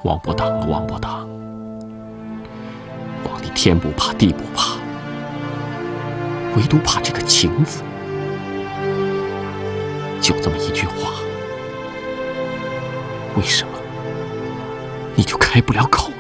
王伯当啊，王伯当，皇帝天不怕地不怕，唯独怕这个情字。就这么一句话，为什么你就开不了口？